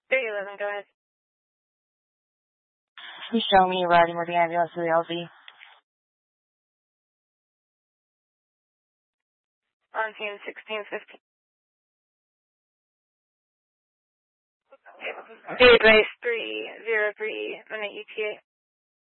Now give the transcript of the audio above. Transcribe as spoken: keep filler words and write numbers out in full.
three eleven, go ahead. Please show me riding with the ambulance to the L Z. On team sixteen fifteen. Database three zero three, minute U T A.